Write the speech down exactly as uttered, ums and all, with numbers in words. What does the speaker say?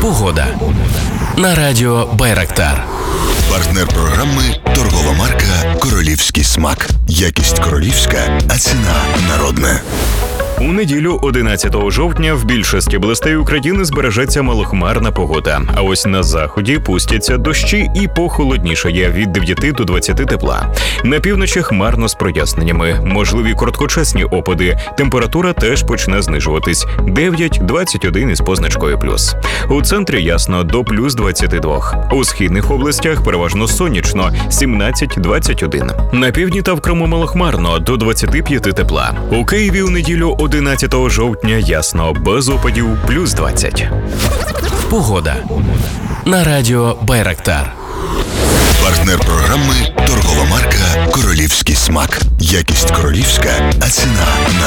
Погода на радіо Байрактар. Партнер програми – торгова марка «Королівський смак». Якість королівська, а ціна народна. У неділю, одинадцятого жовтня, в більшості областей України збережеться малохмарна погода. А ось на заході пустяться дощі і похолоднішає від дев'яти до двадцяти тепла. На півночі хмарно з проясненнями. Можливі короткочасні опади. Температура теж почне знижуватись. дев'ять - двадцять один із позначкою плюс. У центрі ясно до плюс двадцяти двох. У східних областях переважно сонячно – сімнадцять - двадцять один. На півдні та в Криму малохмарно – до двадцяти п'яти тепла. У Києві у неділю одинадцятого жовтня ясно, без опадів плюс двадцять. Погода на радіо Байрактар. Партнер програми – торгова марка «Королівський смак». Якість королівська, а ціна народна.